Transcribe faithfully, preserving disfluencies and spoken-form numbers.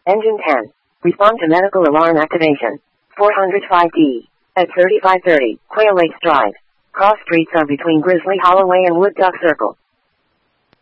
Engine ten. Respond to medical alarm activation. four oh five D. At thirty-five thirty, Quail Lakes Drive. Cross streets are between Grizzly Holloway and Wood Duck Circle.